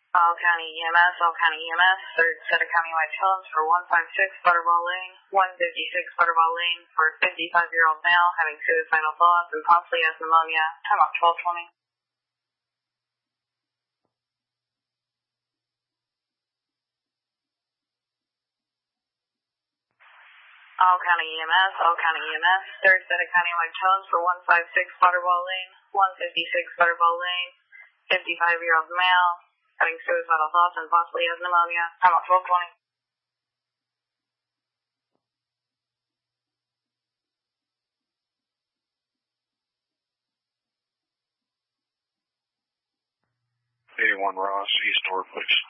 All County EMS, third set of countywide tones for 156 Butterball Lane, 156 Butterball Lane for a 55-year-old male having suicidal thoughts and possibly has pneumonia. Time up 12:20. All County EMS, third set of countywide tones for 156 Butterball Lane, 156 Butterball Lane, 55-year-old male having suicidal thoughts and possibly has pneumonia. Time up 12:20. A1 Ross, East Door, please.